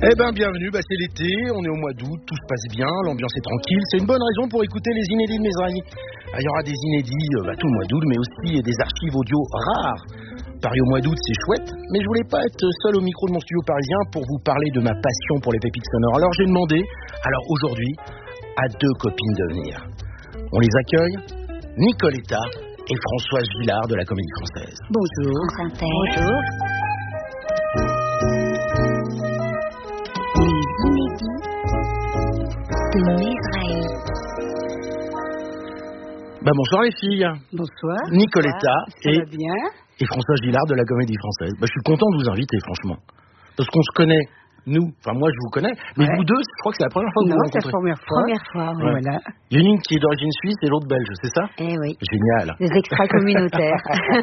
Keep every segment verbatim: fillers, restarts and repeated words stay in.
Eh ben bienvenue, bah c'est l'été, on est au mois d'août, tout se passe bien, l'ambiance est tranquille, c'est une bonne raison pour écouter les inédits de Mesrahi. Ah, il y aura des inédits euh, bah, tout le mois d'août, mais aussi des archives audio rares. Paris au mois d'août, c'est chouette, mais je voulais pas être seul au micro de mon studio parisien pour vous parler de ma passion pour les pépites sonores. Alors j'ai demandé, alors aujourd'hui, à deux copines de venir. On les accueille, Nicoletta et Françoise Gillard de la Comédie Française. Bonjour. Bonjour. De Mesrahi. Bah bonsoir les filles. Bonsoir. Nicoletta Ça et, va bien et Françoise Gillard de la Comédie Française. Bah, je suis content de vous inviter, franchement. Parce qu'on se connaît, nous. Enfin, moi, je vous connais. Mais Ouais. vous deux, je crois que c'est la première fois que Non, vous vous c'est la rencontrez. première fois. Première fois, oui. Ouais. Voilà. Il y en a une qui est d'origine suisse et l'autre belge, c'est ça? Eh oui, Génial. des extras communautaires.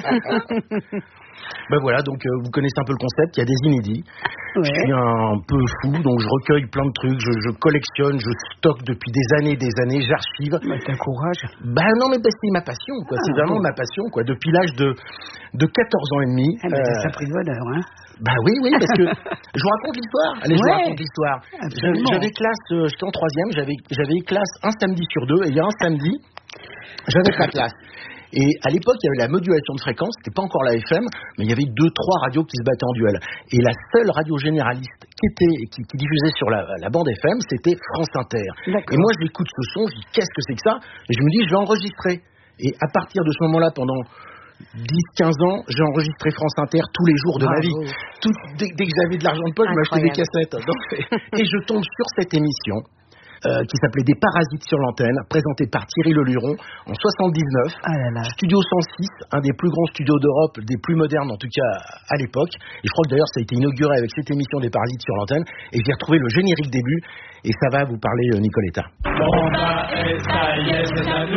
Ben voilà, donc euh, vous connaissez un peu le concept, il y a des inédits. Ouais. Je suis un peu fou, donc je recueille plein de trucs, je, je collectionne, je stocke depuis des années et des années, j'archive. Bah, t'as courage. Bah non, mais bah, c'est ma passion, quoi. Ah, c'est vraiment bon. ma passion, quoi. Depuis l'âge de, de quatorze ans et demi. Ah, bah, euh, ça a pris de bonheur, hein. Bah oui, oui, parce que je vous raconte l'histoire. Allez, je vous Ouais. raconte l'histoire. J'avais, Absolument. j'avais classe, euh, j'étais en troisième, j'avais, j'avais classe un samedi sur deux, et il y a un samedi, j'avais pas classe. Et à l'époque, il y avait la modulation de fréquence, c'était pas encore la F M, mais il y avait deux, trois radios qui se battaient en duel. Et la seule radio généraliste qui était, qui, qui diffusait sur la, la bande F M, c'était France Inter. D'accord. Et moi, je l'écoute ce son, je dis, qu'est-ce que c'est que ça? Et je me dis, je vais enregistrer. Et à partir de ce moment-là, pendant dix quinze ans, j'ai enregistré France Inter tous les jours de ma Bravo. vie. Tout, dès, dès que j'avais de l'argent de poche, je m'achetais des cassettes. Donc, et je tombe sur cette émission euh, qui s'appelait Des Parasites sur l'antenne, présentée par Thierry Leluron en soixante-dix-neuf. Ah là là. Studio cent six, un des plus grands studios d'Europe, des plus modernes en tout cas à l'époque. Et je crois que d'ailleurs ça a été inauguré avec cette émission Des Parasites sur l'antenne. Et j'ai retrouvé le générique début. Et ça va vous parler, euh, Nicoletta. Bon bah, et ça y est, c'est à nous.